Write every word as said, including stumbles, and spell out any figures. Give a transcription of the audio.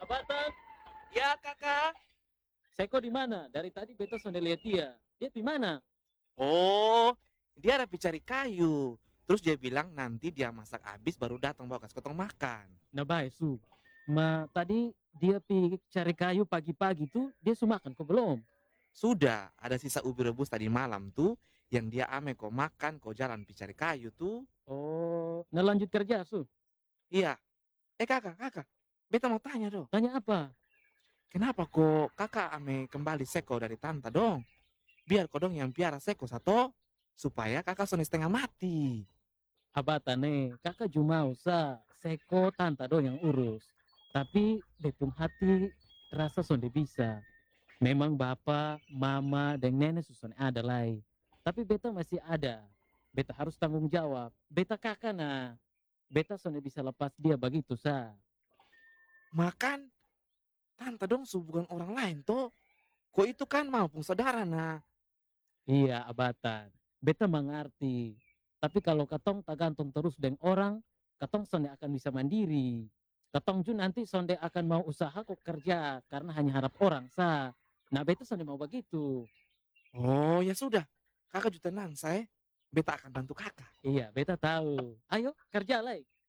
Abatan, Ya kakak. Seko di mana? Dari tadi beta sudah lihat dia. Dia di mana? Oh, dia ada cari kayu. Terus dia bilang nanti dia masak habis baru datang bawa kasih kotong makan. Nah baik, su. Ma tadi dia pergi cari kayu pagi-pagi tuh, dia sudah makan kok belum? Sudah, ada sisa ubi rebus tadi malam tuh yang dia ame kok makan kok jalan pi cari kayu tuh. Oh, nah lanjut kerja, su. Iya. Eh kakak, kakak. Beta mau tanya dong. Tanya apa? Kenapa kok kakak ame kembali seko dari tanta dong? Biar kodong yang piara seko satu supaya kakak sono setengah mati. Abatan nih, kakak cuma usah Seko tanta dong yang urus. Tapi betung hati rasa sonde bisa. Memang bapak, mama, dan nenek susun ada lagi. Tapi beta masih ada. Beta harus tanggung jawab. Beta kakak nah. Beta sonde bisa lepas dia begitu sa. Makan tanta dong su bukan orang lain toh. Kok itu kan maupun saudara nah. Iya abatan. Beta mengerti. Tapi kalau katong tak gantung terus dengan orang, katong sonde akan bisa mandiri. Katong jun nanti sonde akan mau usaha kok kerja karena hanya harap orang sa. Nah beta sonde mau begitu. Oh ya sudah. Kakak juga tenang saya. Beta akan bantu kakak. Iya beta tahu. Ayo kerja lagi.